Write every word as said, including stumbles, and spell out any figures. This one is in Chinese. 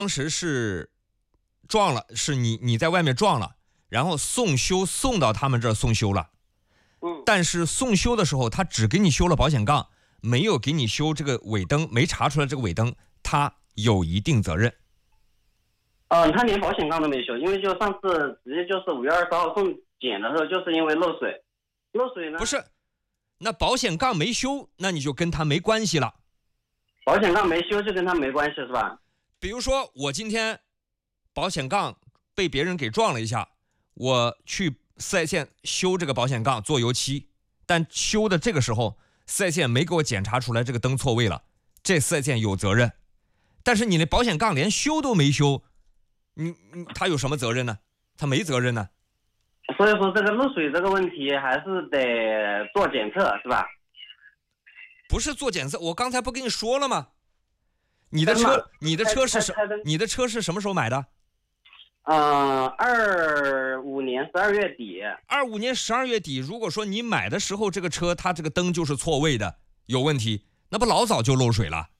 当时是撞了，是你你在外面撞了，然后送修送到他们这儿送修了。 嗯， 但是送修的时候，他只给你修了保险杠，没有给你修这个尾灯，没查出来这个尾灯，他有一定责任。 嗯，他连保险杠都没修，因为就上次直接就是五月二十号送检的时候，就是因为漏水，漏水呢不是，那保险杠没修，那你就跟他没关系了。 保险杠没修就跟他没关系是吧？ 比如说我今天保险杠被别人给撞了一下，我去四 S 店修这个保险杠做油漆，但修的这个时候四 S 店没给我检查出来这个灯错位了，这四 S 店有责任。但是你的保险杠连修都没修，你你他有什么责任呢？他没责任呢。 所以说这个漏水这个问题还是得做检测是吧？ 不是做检测，我刚才不跟你说了吗？你的车，你的车是什？你的车是什么时候买的？ 嗯，二五年十二月底。 二五年十二月底，如果说你买的时候这个车它这个灯就是错位的，有问题，那不老早就漏水了。